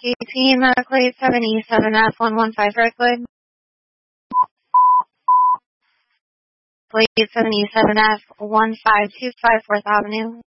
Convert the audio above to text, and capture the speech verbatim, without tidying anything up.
Rescue Team, uh, plate seven E seven F one one five Redwood. Plate seven E seven F one five two five Fourth Avenue.